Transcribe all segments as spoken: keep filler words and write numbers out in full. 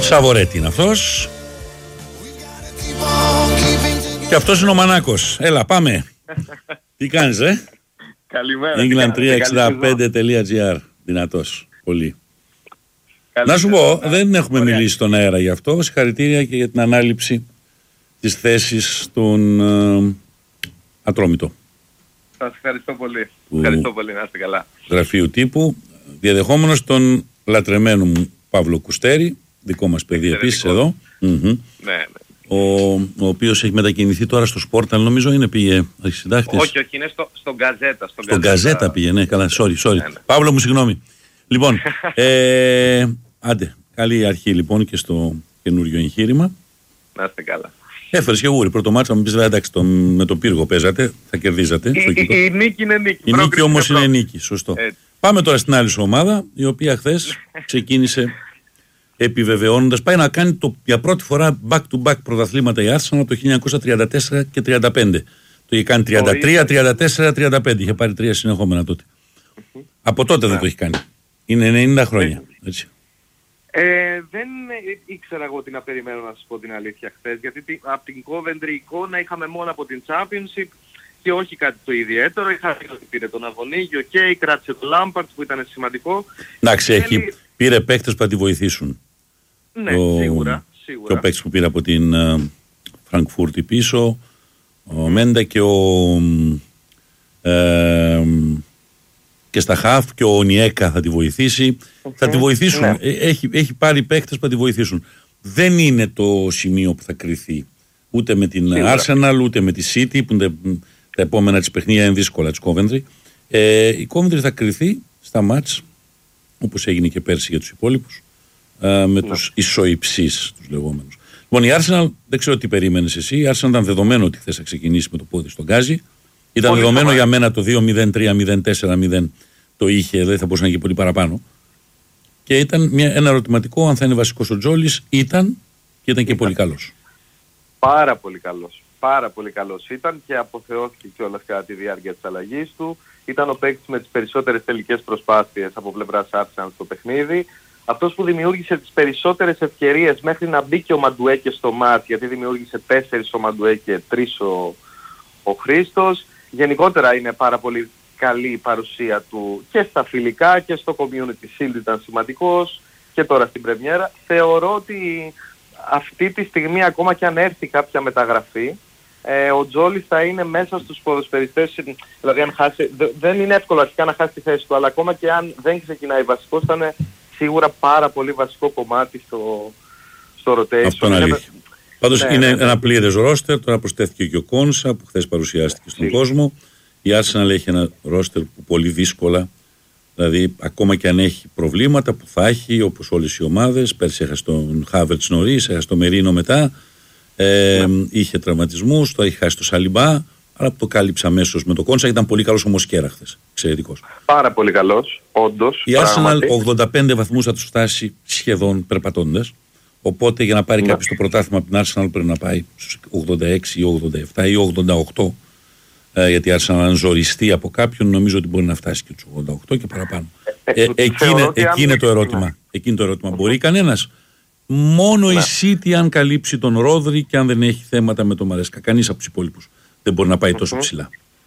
Σαβορέτη είναι αυτός. Και αυτός είναι ο Μανάκος. Έλα, πάμε. Τι κάνεις, ε? Καλημέρα. England τριακόσια εξήντα πέντε τελεία τζι άρ. Δυνατός. Πολύ. Να σου πω, δεν έχουμε Ωραία. μιλήσει στον αέρα γι' αυτό. Συγχαρητήρια και για την ανάληψη της θέσης στον ε, Ατρόμητο. Σας ευχαριστώ πολύ. Που... Ευχαριστώ πολύ, να είστε καλά. Γραφείου τύπου, διαδεχόμενος τον λατρεμένο μου Παύλο Κουστέρη, δικό μας παιδί επίσης εδώ. Mm-hmm. Ναι, ναι. Ο, ο οποίος έχει μετακινηθεί τώρα στο Σπόρταλ, νομίζω είναι πήγε συντάκτης. Όχι, όχι, είναι στο, στον Γκαζέτα. Στον Στον Γκαζέτα πήγε, ναι, καλά, sorry, sorry. Ναι, ναι. Παύλο μου, συγγνώμη. Λοιπόν, ε, άντε, καλή αρχή λοιπόν και στο καινούριο εγχείρημα. Να είστε καλά. Έφερες και γούρι, πρώτο μάτσα, μου πεις βέβαια εντάξει, το, με το πύργο παίζατε, θα κερδίζατε. Η, η, η νίκη είναι νίκη. Η νίκη όμως είναι νίκη, σωστό. Έτσι. Πάμε τώρα στην άλλη σου ομάδα, η οποία χθες ξεκίνησε επιβεβαιώνοντας, πάει να κάνει το, για πρώτη φορά back-to-back πρωταθλήματα η Arsenal από το χίλια εννιακόσια τριάντα τέσσερα και τριάντα πέντε. Το είχε κάνει τριάντα τρία, τριάντα τέσσερα, τριάντα πέντε. Είχε πάρει τρία συνεχόμενα τότε. Mm-hmm. Από τότε δεν το έχει κάνει. Είναι ενενήντα χρόνια. Έτσι. Ε, δεν ήξερα εγώ τι να περιμένω, να σας πω την αλήθεια, χθες. Γιατί από την Coventry εικόνα είχαμε μόνο από την Championship και όχι κάτι το ιδιαίτερο. Είχα δει ότι πήρε τον Αβωνίγιο και okay, κράτησε τον Lampard που ήταν σημαντικό. Εντάξει, έχει, θέλει... πήρε παίκτες που θα τη βοηθήσουν. Ναι, το... σίγουρα, σίγουρα. Και ο παίκτης που πήρε από την Φραγκφούρτη uh, πίσω, ο Μέντα και ο... Ε, και στα χαφ και ο Νιέκα θα τη βοηθήσει. Okay. Θα τη βοηθήσουν. Ναι. Έχει, έχει πάρει παίκτες που θα τη βοηθήσουν. Δεν είναι το σημείο που θα κριθεί ούτε με την σίγουρα. Arsenal ούτε με τη City που είναι τα επόμενα της παιχνίδια είναι δύσκολα της Coventry. Ε, η Coventry θα κριθεί στα μάτς όπως έγινε και πέρσι για τους υπόλοιπους ε, με ναι. τους ισοϊψείς τους λεγόμενους. Λοιπόν, η Arsenal δεν ξέρω τι περίμενες εσύ. Η Arsenal ήταν δεδομένο ότι θες να ξεκινήσει με το πόδι στον γκάζι. Ήταν πολύ δεδομένο για μένα το δύο μηδέν τρία μηδέν τέσσερα μηδέν το είχε, δεν θα μπορούσε να γίνει πολύ παραπάνω. Και ήταν μια, ένα ερωτηματικό αν θα είναι βασικός ο Τζόλης. Ήταν και ήταν και ήταν. πολύ καλός. Πάρα πολύ καλός. Πάρα πολύ καλός ήταν και αποθεώθηκε κιόλας κατά τη διάρκεια της αλλαγής του. Ήταν ο παίκτης με τις περισσότερες τελικές προσπάθειες από πλευράς Arsenal στο παιχνίδι. Αυτός που δημιούργησε τις περισσότερες ευκαιρίες μέχρι να μπει και ο Μαντουέκε στο μάτς, γιατί δημιούργησε τέσσερις ο Μαντουέκε, τρεις ο, ο Χρήστος. Γενικότερα είναι πάρα πολύ καλή η παρουσία του και στα φιλικά και στο Community Shield ήταν σημαντικός και τώρα στην πρεμιέρα. Θεωρώ ότι αυτή τη στιγμή ακόμα και αν έρθει κάποια μεταγραφή, ε, ο Τζόλης θα είναι μέσα στους ποδοσφαιριστές, δηλαδή αν χάσει, δε, δεν είναι εύκολο αρχικά να χάσει τη θέση του, αλλά ακόμα και αν δεν ξεκινάει βασικός θα είναι σίγουρα πάρα πολύ βασικό κομμάτι στο, στο rotation. Αυτό είναι αλήθεια. Πάντως ναι, είναι ναι, ναι. ένα πλήρες ρόστερ, τώρα προσθέθηκε και ο Κόνσα που χθες παρουσιάστηκε στον κόσμο. Η Arsenal έχει ένα ρόστερ που πολύ δύσκολα, δηλαδή ακόμα και αν έχει προβλήματα που θα έχει όπως όλες οι ομάδες, πέρσι έχασε τον Havertz νωρίς, έχασε τον Μερίνο μετά, ε, ναι. είχε τραυματισμούς, τώρα έχει χάσει τον Σαλιμπά, αλλά που το κάλυψε αμέσως με τον Κόνσα, ήταν πολύ καλός ο Μοσκέρα χθες, εξαιρετικός. Πάρα πολύ καλός, όντως. Η Arsenal ογδόντα πέντε βαθμούς θα τους φτάσει σχεδόν περπατώντας. Οπότε για να πάρει ναι. κάποιος το πρωτάθλημα από την Arsenal πρέπει να πάει στους ογδόντα έξι ή ογδόντα επτά ή ογδόντα οκτώ. Ε, γιατί η Arsenal αν ζοριστεί από κάποιον νομίζω ότι μπορεί να φτάσει και τους ογδόντα οκτώ και παραπάνω. Ε, ε, εκεί είναι, εκεί είναι το ερώτημα. Ναι. Εκεί είναι το ερώτημα. Mm-hmm. Μπορεί κανένας. Μόνο ναι. η City αν καλύψει τον Ρόδρυ και αν δεν έχει θέματα με τον Μαρέσκα. Κανείς από τους υπόλοιπους δεν μπορεί να πάει mm-hmm. τόσο ψηλά.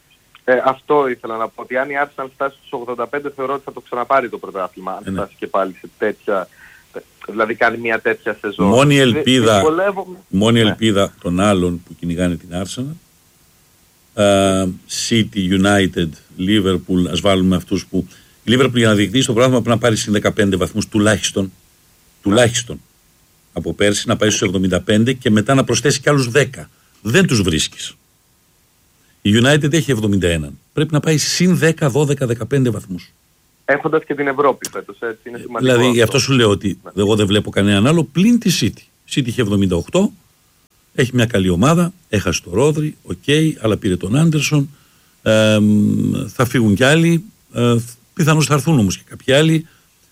Ε, αυτό ήθελα να πω. Ότι αν η Arsenal φτάσει στους ογδόντα πέντε θεωρώ ότι θα το ξαναπάρει το πρωτάθλημα. Αν ε, ναι. φτάσει και πάλι σε τέτοια... Δηλαδή κάνει μια τέτοια σεζόν. Μόνη ελπίδα, μόνη ναι. ελπίδα των άλλων που κυνηγάνε την Arsenal, uh, City, United, Liverpool, ας βάλουμε αυτούς που... Η Liverpool για να διεκδικήσει το πράγμα πρέπει να πάρει συν δεκαπέντε βαθμούς τουλάχιστον, τουλάχιστον από πέρσι, να πάει στους εβδομήντα πέντε και μετά να προσθέσει κι άλλους δέκα. Δεν τους βρίσκεις. Η United έχει εβδομήντα ένα. Πρέπει να πάει συν δέκα, δώδεκα, δεκαπέντε βαθμούς. Έχοντας και την Ευρώπη φέτος, έτσι, είναι σημαντικό. Δηλαδή, γι' αυτό σου λέω ότι ναι. εγώ δεν βλέπω κανέναν άλλο πλην τη City. Η City είχε εβδομήντα οκτώ, έχει μια καλή ομάδα, έχασε το Ρόδρυ, οκ, okay, αλλά πήρε τον Άντερσον, ε, θα φύγουν κι άλλοι, ε, πιθανώς θα έρθουν όμως και κάποιοι άλλοι.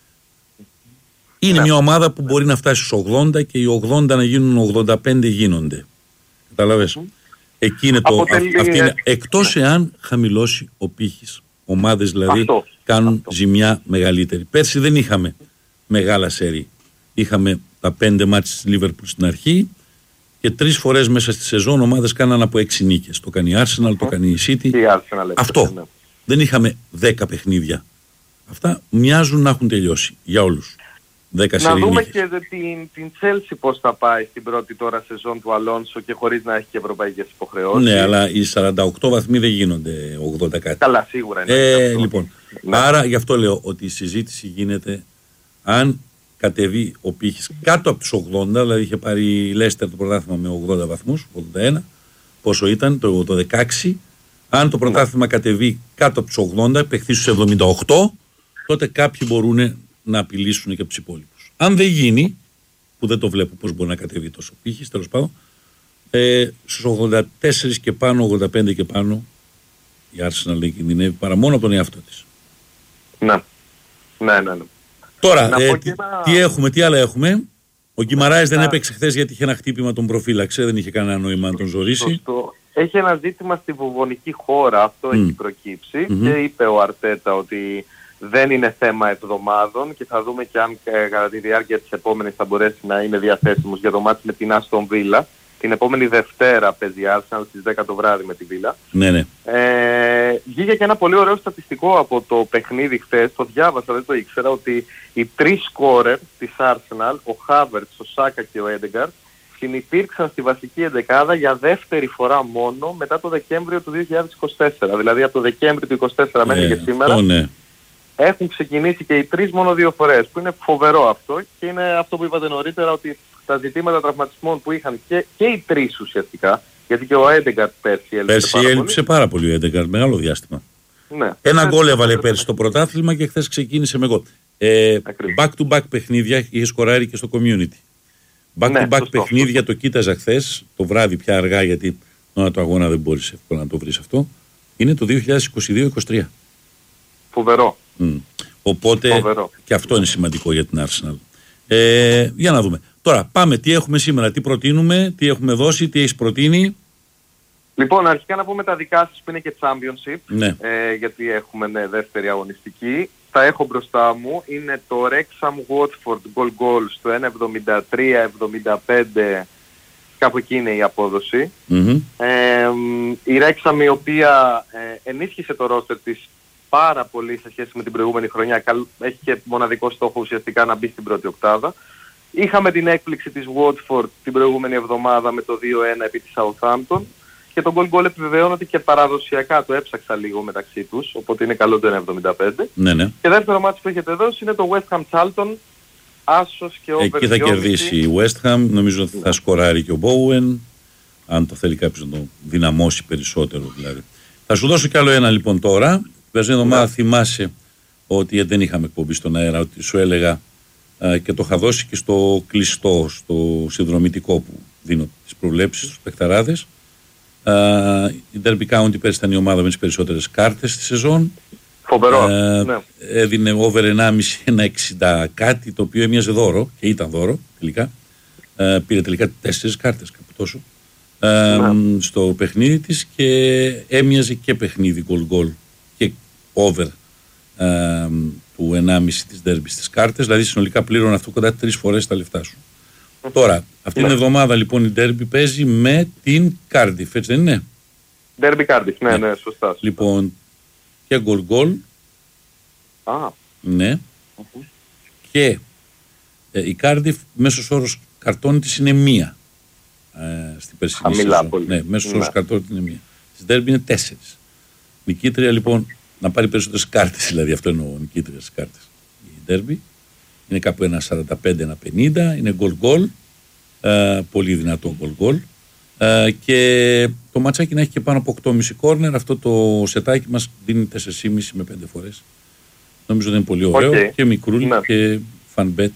Είναι ναι. μια ομάδα που μπορεί να φτάσει στους ογδόντα και οι ογδόντα να γίνουν ογδόντα πέντε γίνονται. Καταλαβες. Mm. Εκεί είναι το, Αποτελεί... αυτή είναι, εκτός ναι. εάν χαμηλώσει ο πύχης. Ομάδες δηλαδή αυτό, κάνουν αυτό. ζημιά μεγαλύτερη. Πέρσι δεν είχαμε μεγάλα σερί. Είχαμε τα πέντε μάτς της Liverpool στην αρχή και τρεις φορές μέσα στη σεζόν ομάδες κάναν από έξι νίκες. Το κάνει η Arsenal, mm. το κάνει η City. Η Arsenal, αυτό. Ναι. Δεν είχαμε δέκα παιχνίδια. Αυτά μοιάζουν να έχουν τελειώσει για όλους. Να δούμε και την, την Chelsea πώς θα πάει στην πρώτη τώρα σεζόν του Αλόνσο και χωρίς να έχει και ευρωπαϊκές υποχρεώσεις. Ναι, αλλά οι σαράντα οκτώ βαθμοί δεν γίνονται ογδόντα κάτι. Καλά, σίγουρα είναι. Ε, λοιπόν, ναι. Άρα γι' αυτό λέω ότι η συζήτηση γίνεται αν κατεβεί ο πύχης κάτω από τους ογδόντα, δηλαδή είχε πάρει η Leicester το πρωτάθλημα με ογδόντα βαθμούς, ογδόντα ένα, πόσο ήταν το, το δεκαέξι, αν το πρωτάθλημα ναι. κατεβεί κάτω από τους ογδόντα, παιχθεί στους εβδομήντα οκτώ, τότε κάποιοι μπορούν να απειλήσουν και από τους υπόλοιπους. Αν δεν γίνει, που δεν το βλέπω πώς μπορεί να κατεβεί τόσο πύχης, τέλος πάντων, ε, στους ογδόντα τέσσερα και πάνω, ογδόντα πέντε και πάνω, η Arsenal δεν κινδυνεύει παρά μόνο από τον εαυτό της. Ναι, ναι, ναι. ναι. Τώρα, ε, τι, ένα... τι έχουμε, τι άλλα έχουμε. Ο Γκιμαράης δεν έπαιξε χθες γιατί είχε ένα χτύπημα, τον προφύλαξε, δεν είχε κανένα νόημα να τον ζωρίσει. Σωστό. Έχει ένα ζήτημα στη βουβονική χώρα, αυτό mm. έχει προκύψει mm-hmm. και είπε ο Αρτέτα ότι δεν είναι θέμα εβδομάδων και θα δούμε και αν ε, κατά τη διάρκεια της επόμενης θα μπορέσει να είναι διαθέσιμος για το μάτς με την Άστον Βίλα. Την επόμενη Δευτέρα παίζει Arsenal στις δέκα το βράδυ με τη Βίλα. Ναι, ναι. Ε, βγήκε και ένα πολύ ωραίο στατιστικό από το παιχνίδι χθες, το διάβασα, δεν το ήξερα, ότι οι τρεις σκόρερ της Arsenal, ο Χάβερτς, ο Σάκα και ο Έντεγκαρτ, συνυπήρξαν στη βασική εντεκάδα για δεύτερη φορά μόνο μετά το Δεκέμβριο του δύο χιλιάδες είκοσι τέσσερα. Δηλαδή από το Δεκέμβριο του είκοσι τέσσερα μέχρι ναι, και σήμερα. Αυτό, ναι. Έχουν ξεκινήσει και οι τρεις μόνο δύο φορές, που είναι φοβερό αυτό και είναι αυτό που είπατε νωρίτερα, ότι τα ζητήματα τραυματισμών που είχαν και, και οι τρεις ουσιαστικά, γιατί και ο Έντεγκαρτ πέρσι έλειψε πέρσι πάρα έλειψε πολύ. πάρα πολύ ο Έντεγκαρτ, μεγάλο διάστημα. Ναι. Ένα γκολ έβαλε πέρσι στο πρωτάθλημα και χθες ξεκίνησε με γκολ. Ε, back to back παιχνίδια είχε σκοράρει και στο community. Back ναι, to back σωστό, παιχνίδια σωστό. Το κοίταζα χθες, το βράδυ πια αργά γιατί τώρα το αγώνα δεν μπορείς εύκολα να το βρεις αυτό. Είναι το δύο χιλιάδες είκοσι δύο είκοσι τρία. Φοβερό. Mm. Οπότε Φοβερό. Και αυτό είναι σημαντικό για την Arsenal. Ε, για να δούμε. Τώρα πάμε, τι έχουμε σήμερα, τι προτείνουμε, τι έχουμε δώσει, τι έχεις προτείνει. Λοιπόν, αρχικά να πούμε τα δικά σας που είναι και Championship, ναι. ε, γιατί έχουμε ναι, δεύτερη αγωνιστική. Τα έχω μπροστά μου, είναι το Wrexham Watford goal goal στο ένα εβδομήντα τρία εβδομήντα πέντε, κάπου εκεί είναι η απόδοση. Mm-hmm. Ε, η Wrexham η οποία ε, ενίσχυσε το roster της πάρα πολύ σε σχέση με την προηγούμενη χρονιά, έχει και μοναδικό στόχο ουσιαστικά να μπει στην πρώτη οκτάδα. Είχαμε την έκπληξη της Watford την προηγούμενη εβδομάδα με το δύο ένα επί της Southampton και το goal goal επιβεβαιώνεται και παραδοσιακά, το έψαξα λίγο μεταξύ τους, οπότε είναι καλό το ένα εβδομήντα πέντε. Ναι, ναι. Και δεύτερο μάτι που έχετε δώσει είναι το West Ham Charlton, άσος και over. Εκεί θα κερδίσει η West Ham, νομίζω ότι θα σκοράρει και ο Bowen, αν το θέλει κάποιος να το δυναμώσει περισσότερο δηλαδή. Θα σου δώσω κι άλλο ένα λοιπόν τώρα. Την περσμένη εβδομάδα θυμάσαι ότι δεν είχαμε εκπομπή στον αέρα, ότι σου έλεγα α, και το είχα δώσει και στο κλειστό, στο συνδρομητικό που δίνω τις προβλέψεις στους παιχταράδες. Uh, η Derby County πέρσι ήταν η ομάδα με τις περισσότερες κάρτες στη σεζόν. Φοβερό. Uh, ναι. Έδινε over ενάμιση, ένα εξήντα κάτι, το οποίο έμοιαζε δώρο και ήταν δώρο τελικά. Uh, πήρε τελικά τέσσερις κάρτες κάπου τόσο uh, ναι. στο παιχνίδι της και έμοιαζε και παιχνίδι goal-goal και over uh, του ενάμιση της Derby στις κάρτες. Δηλαδή συνολικά πλήρωνε αυτό κοντά τρεις φορές τα λεφτά σου. Τώρα, αυτή την εβδομάδα λοιπόν η Derby παίζει με την Cardiff, έτσι δεν είναι? Derby Cardiff, ναι, ναι, ναι, σωστά. Λοιπόν, και γκολ γκολ. Α. Ναι. Uh-huh. Και ε, η Cardiff μέσος όρος καρτών της είναι μία. Ε, στην περσινή σεζόν. Ναι, μέσος όρος καρτών της είναι μία. Στη Derby είναι τέσσερις. Νικήτρια λοιπόν, να πάρει περισσότερες κάρτες, δηλαδή αυτό εννοώ, νικήτρια στις κάρτες. Η Derby. Είναι κάπου ένα σαράντα πέντε ένα πενήντα, είναι γκολ-γκολ, ε, πολύ δυνατό γκολ-γκολ. Ε, και το ματσάκι να έχει και πάνω από οκτώ κόμμα πέντε κόρνερ, αυτό το σετάκι μας δίνει τέσσερα κόμμα πέντε με πέντε φορές. Νομίζω ότι είναι πολύ ωραίο okay. και μικρούλι ναι. και fan bet.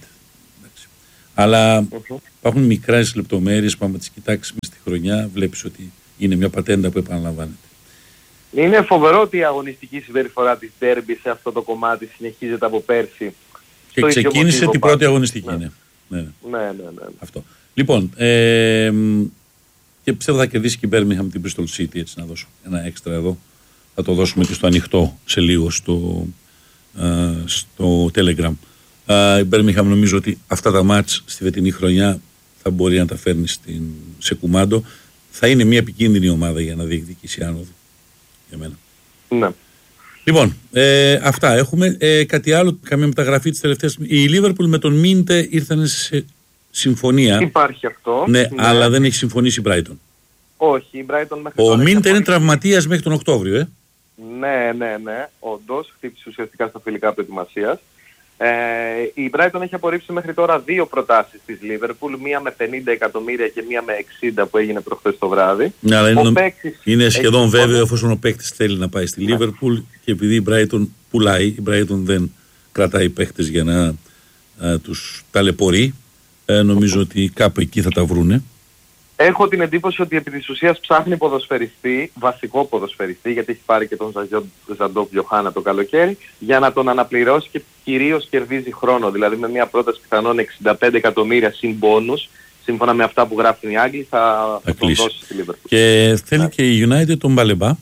Αλλά uh-huh. υπάρχουν μικρές λεπτομέρειες που άμα τις κοιτάξεις μες στη χρονιά βλέπεις ότι είναι μια πατέντα που επαναλαμβάνεται. Είναι φοβερό ότι η αγωνιστική συμπεριφορά της Derby σε αυτό το κομμάτι συνεχίζεται από πέρσι. Και ξεκίνησε την πρώτη αγωνιστική. Ναι, ναι, ναι. ναι, ναι, ναι, ναι. Αυτό. Λοιπόν, ε, και πιστεύω θα κερδίσει και η Birmingham την Bristol City, έτσι να δώσω ένα έξτρα εδώ. Θα το δώσουμε και στο ανοιχτό σε λίγο στο, ε, στο Telegram. Uh, η Μπέρμιγχαμ νομίζω ότι αυτά τα μάτς στη φετινή χρονιά θα μπορεί να τα φέρνει στην, σε κουμάντο. Θα είναι μια επικίνδυνη ομάδα για να διεκδικήσει άνοδο για μένα. Ναι. Λοιπόν, ε, αυτά έχουμε. Ε, κάτι άλλο, καμία μεταγραφή της τελευταίας. Η Λίβερπουλ με τον Μίντε ήρθαν σε συμφωνία. Υπάρχει αυτό. Ναι, ναι. αλλά δεν έχει συμφωνήσει η Brighton. Όχι, η Brighton μέχρι Ο Μίντε είναι τραυματίας μέχρι τον Οκτώβριο, ε. Ναι, ναι, ναι. Όντως, χτύπησε ουσιαστικά στα φιλικά προετοιμασίας. Ε, η Brighton έχει απορρίψει μέχρι τώρα δύο προτάσεις της Liverpool, μία με πενήντα εκατομμύρια και μία με εξήντα που έγινε προχθές το βράδυ. Ναι, αλλά είναι, παίκτης είναι σχεδόν έχει... βέβαιο εφόσον ο παίκτης θέλει να πάει στη Liverpool και επειδή η Brighton πουλάει, η Brighton δεν κρατάει παίκτες για να α, τους ταλαιπωρεί, ε, νομίζω ότι κάπου εκεί θα τα βρούνε. Έχω την εντύπωση ότι επί της ουσίας ψάχνει ποδοσφαιριστή, βασικό ποδοσφαιριστή, γιατί έχει πάρει και τον Ζαντόκ Γιοχάνα το καλοκαίρι, για να τον αναπληρώσει και κυρίως κερδίζει χρόνο. Δηλαδή με μια πρόταση πιθανόν εξήντα πέντε εκατομμύρια συν μπόνους, σύμφωνα με αυτά που γράφουν οι Άγγλοι, θα, θα τον δώσει στη Liverpool. Και θέλει yeah. και η United τον Μπαλεμπά.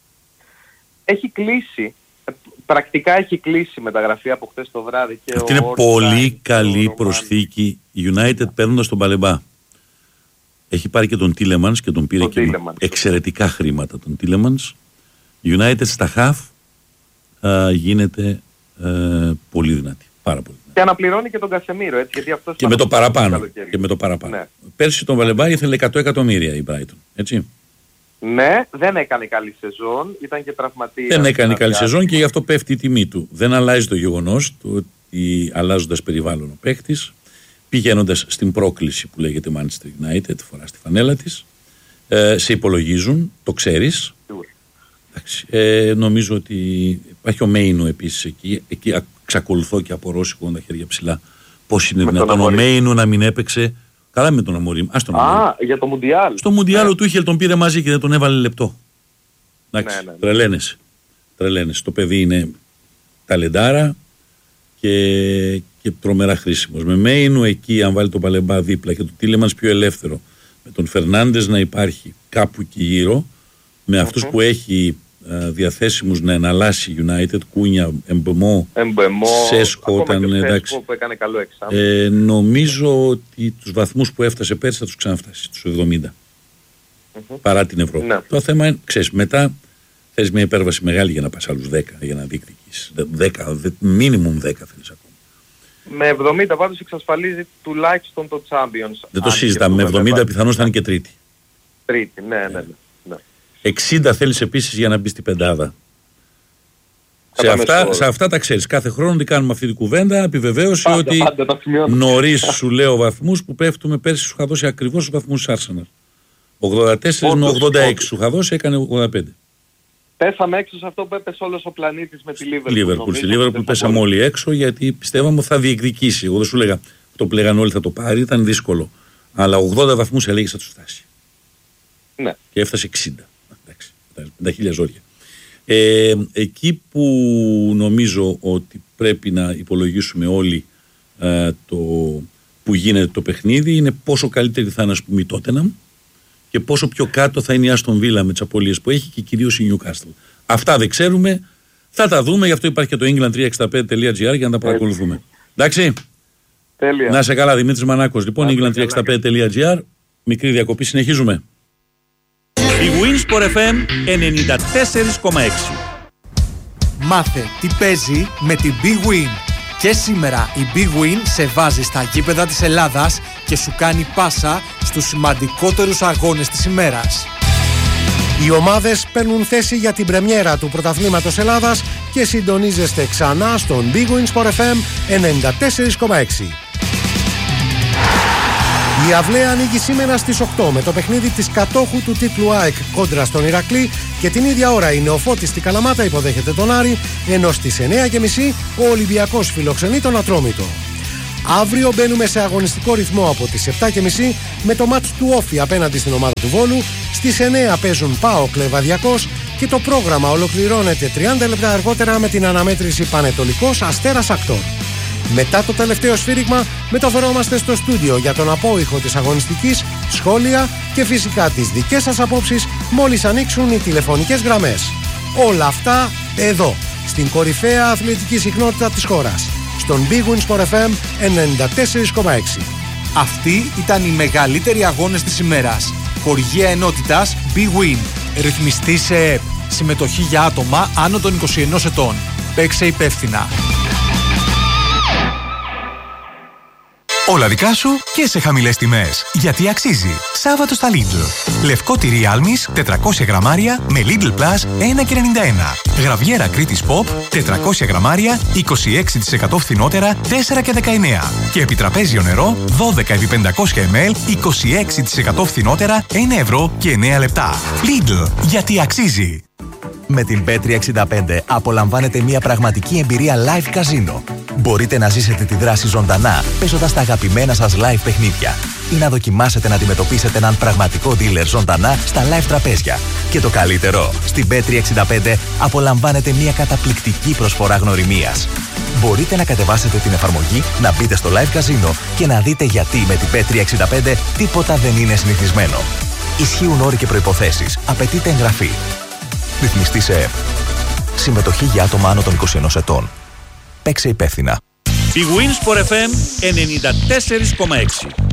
Έχει κλείσει, πρακτικά έχει κλείσει η μεταγραφή από χτες το βράδυ. Και αυτή είναι πολύ καλή προσθήκη η United yeah. παίρνοντας τον Μπαλεμπά. Έχει πάρει και τον Τίλεμανς και τον πήρε τον και Τίλεμανς. Εξαιρετικά χρήματα τον Τίλεμανς. United στα half α, γίνεται α, πολύ δυνατή. Πάρα πολύ δυνατή. Και αναπληρώνει και τον Κασεμίρο, έτσι, γιατί αυτός και, με το παραπάνω, και με το παραπάνω. Ναι. Πέρσι τον Βαλεμπά ήθελε εκατό εκατομμύρια η Brighton, έτσι. Ναι, δεν έκανε καλή σεζόν, ήταν και τραυματίας. Δεν έκανε καλή σεζόν και γι' αυτό πέφτει η τιμή του. Δεν αλλάζει το γεγονός ότι αλλάζοντας περιβάλλον ο παίχτης, πηγαίνοντας στην πρόκληση που λέγεται Manchester United, φορά στη φανέλα της, ε, σε υπολογίζουν, το ξέρεις. Εντάξει, ε, νομίζω ότι υπάρχει ο Μέινου επίσης εκεί, εκεί εξακολουθώ και απορώ σηκώνω τα χέρια ψηλά. Πώς είναι με δυνατόν ο Μέινου να μην έπαιξε, καλά με τον Αμορίμ. Α, Α, για το Μουντιάλ. Στο Μουντιάλ ο Τούχελ τον πήρε μαζί και δεν τον έβαλε λεπτό. Εντάξει, ναι, ναι, ναι. Τρελαίνεσαι. Τρελαίνεσαι. Το παιδί είναι ταλεντάρα και, και τρομερά χρήσιμος. Με Μέινου εκεί, αν βάλει τον Παλεμπά δίπλα και τον Τίλεμανς πιο ελεύθερο, με τον Φερνάντες να υπάρχει κάπου εκεί γύρω, με mm-hmm. αυτούς που έχει α, διαθέσιμους να εναλλάσσει United, Κούνια, Εμπεμό, Σέσκο, όταν εντάξει. Που έκανε καλό ε, νομίζω ότι τους βαθμούς που έφτασε πέρσι θα τους ξαναφτάσει, τους εβδομήντα. Mm-hmm. Παρά την Ευρώπη. Ναι. Το θέμα είναι, ξέρεις, μετά θες μια υπέρβαση μεγάλη για να πας άλλους δέκα, για να διεκδικήσεις. δέκα, μίνιμουμ δέκα θέλεις ακόμα. Με εβδομήντα πάντως εξασφαλίζει τουλάχιστον το Champions. Δεν το συζητάμε. Με εβδομήντα πιθανώς θα είναι και τρίτη. Τρίτη, ναι, ναι, ναι. ναι. εξήντα θέλεις επίσης για να μπει στην πεντάδα. Σε αυτά, σε αυτά τα ξέρεις. Κάθε χρόνο τι κάνουμε αυτή την κουβέντα. Επιβεβαίωση πάντα, ότι νωρίς σου λέω βαθμούς που πέφτουμε. Πέρσι σου είχα δώσει ακριβώς τους βαθμούς της Arsenal. ογδόντα τέσσερα με ογδόντα έξι σου είχα δώσει, έκανε ογδόντα πέντε. Πέσαμε έξω σε αυτό που έπεσε όλος ο πλανήτης με τη Liverpool. Στη Liverpool πέσαμε όλοι έξω γιατί πιστεύαμε ότι θα διεκδικήσει. Εγώ δεν σου λέγα αυτό που λέγανε όλοι θα το πάρει, ήταν δύσκολο. Αλλά ογδόντα βαθμούς έλεγες θα του φτάσει. Ναι. Και έφτασε εξήντα. Εντάξει, πενήντα χίλια ζόρια. Ε, εκεί που νομίζω ότι πρέπει να υπολογίσουμε όλοι ε, το που γίνεται το παιχνίδι είναι πόσο καλύτερη θα είναι, ας πούμε, η Tottenham και πόσο πιο κάτω θα είναι η Άστον Βίλα με τις απολύες που έχει και κυρίως η Newcastle. Αυτά δεν ξέρουμε, θα τα δούμε, γι' αυτό υπάρχει και το england τριακόσια εξήντα πέντε τελεία τζι άρ για να τα παρακολουθούμε. Εντάξει. Τέλεια. Να σε καλά, Δημήτρης Μανάκος. Λοιπόν, england τριακόσια εξήντα πέντε τελεία τζι άρ, μικρή διακοπή, συνεχίζουμε. Η Winsport εφ εμ ενενήντα τέσσερα κόμμα έξι. Μάθε τι παίζει με την Big Win. Και σήμερα η Big Win σε βάζει στα γήπεδα της Ελλάδας και σου κάνει πάσα στους σημαντικότερους αγώνες της ημέρας. Οι ομάδες παίρνουν θέση για την πρεμιέρα του Πρωταθλήματος Ελλάδας και συντονίζεστε ξανά στον Big Win Sport εφ εμ ενενήντα τέσσερα κόμμα έξι. Η Αυλαία ανοίγει σήμερα στις οκτώ με το παιχνίδι της κατόχου του τίτλου ΑΕΚ κόντρα στον Ηρακλή και την ίδια ώρα η Νεοφώτης στη Καλαμάτα υποδέχεται τον Άρη, ενώ στις εννιά και μισή ο Ολυμπιακός φιλοξενεί τον Ατρόμητο. Αύριο μπαίνουμε σε αγωνιστικό ρυθμό από τις επτά και μισή με το μάτς του Όφη απέναντι στην ομάδα του Βόλου, στις εννιά παίζουν ΠΑΟΚ Λεβαδιακός και το πρόγραμμα ολοκληρώνεται τριάντα λεπτά αργότερα με την αναμέτρηση Πανετολικός Αστέρας Ακτόρ. Μετά το τελευταίο σφύριγμα μεταφερόμαστε στο στούντιο για τον απόϊχο της αγωνιστικής, σχόλια και φυσικά τις δικές σας απόψεις μόλις ανοίξουν οι τηλεφωνικές γραμμές. Όλα αυτά εδώ, στην κορυφαία αθλητική συχνότητα της χώρας. στον Big Win Sport εφ εμ ενενήντα τέσσερα κόμμα έξι. Αυτοί ήταν οι μεγαλύτεροι αγώνες της ημέρας. Χορηγία ενότητας Big Win. Ρυθμιστή σε ΕΕΠ. Συμμετοχή για άτομα άνω των είκοσι ενός ετών. Παίξε υπεύθυνα. Όλα δικά σου και σε χαμηλές τιμές. Γιατί αξίζει. Σάββατο στα Lidl. Λευκό τυρί Άλμης τετρακόσια γραμμάρια με Lidl Plus ένα και ενενήντα ένα. Γραβιέρα Κρήτης Pop τετρακόσια γραμμάρια είκοσι έξι τοις εκατό φθηνότερα τέσσερα και δεκαεννέα. Και επιτραπέζιο νερό δώδεκα επί πεντακόσια μιλιλίτρα είκοσι έξι τοις εκατό φθηνότερα ένα ευρώ και εννέα λεπτά. Lidl. Γιατί αξίζει. Με την μπετ τριακόσια εξήντα πέντε απολαμβάνετε μια πραγματική εμπειρία live καζίνο. Μπορείτε να ζήσετε τη δράση ζωντανά, παίζοντας τα αγαπημένα σας live παιχνίδια ή να δοκιμάσετε να αντιμετωπίσετε έναν πραγματικό dealer ζωντανά στα live τραπέζια. Και το καλύτερο, στην μπετ τριακόσια εξήντα πέντε απολαμβάνετε μια καταπληκτική προσφορά γνωριμίας. Μπορείτε να κατεβάσετε την εφαρμογή, να μπείτε στο live καζίνο και να δείτε γιατί με την μπετ τριακόσια εξήντα πέντε τίποτα δεν είναι συνηθισμένο. Ισχύουν όροι και προϋποθέσεις. Απαιτείται εγγραφή. Ρυθμιστή σε ΕΕΠ. Συμμετοχή για άτομα άνω των είκοσι ενός ετών. Παίξε υπεύθυνα. Big Win Sport εφ εμ ενενήντα τέσσερα κόμμα έξι.